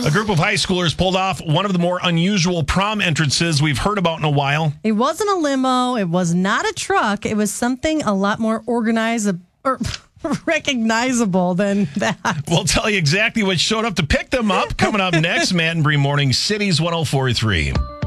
A group of high schoolers pulled off one of the more unusual prom entrances we've heard about in a while. It wasn't a limo. It was not a truck. It was something a lot more organized or recognizable than that. We'll tell you exactly what showed up to pick them up. Coming up next, Matt and Bree Morning Cities 104.3.